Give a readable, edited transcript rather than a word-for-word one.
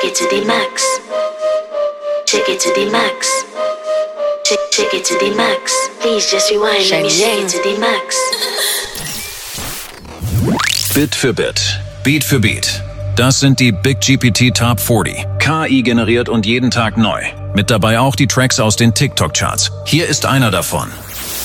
it to the max. Check it to the max. Check it to the max. Please just rewind. Let me shake it to the max. Bit für Bit, Beat für Beat. Das sind die Big GPT Top 40. KI generiert und jeden Tag neu. Mit dabei auch die Tracks aus den TikTok-Charts. Hier ist einer davon.